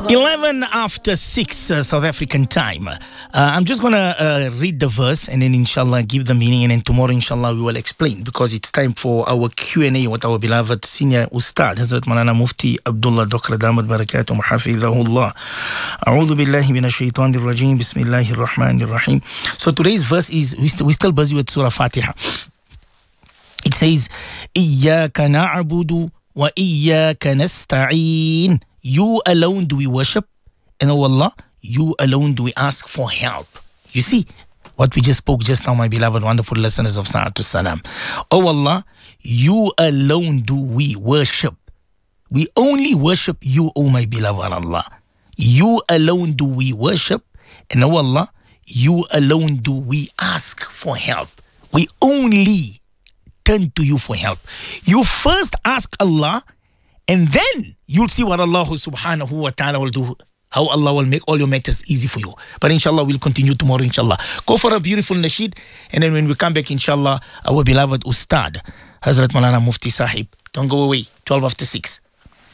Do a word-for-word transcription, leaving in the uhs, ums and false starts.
eleven after six uh, South African time. Uh, I'm just going to uh, read the verse and then inshallah give the meaning, and then tomorrow inshallah we will explain, because it's time for our Q and A with our beloved senior Ustad Hazrat Maulana Mufti Abdullah Dokra Damat Barakatuh Hafidhahullah. A'udhu billahi minash shaitanir rajim. Bismillahir rahmanir rahim. So today's verse is, we st- we're still busy with Surah Fatiha. It says, Iyyaka na'budu wa iyyaka nasta'een. You alone do we worship, and oh Allah, you alone do we ask for help. You see what we just spoke just now, my beloved, wonderful listeners of Sa'atul Salam. Oh Allah, you alone do we worship. We only worship you, oh my beloved Allah. You alone do we worship, and oh Allah, you alone do we ask for help. We only turn to you for help. You first ask Allah, and then you'll see what Allah subhanahu wa ta'ala will do. How Allah will make all your matters easy for you. But inshallah, we'll continue tomorrow, inshallah. Go for a beautiful nasheed. And then when we come back, inshallah, our beloved Ustad, Hazrat Maulana Mufti Sahib. Don't go away. twelve after six.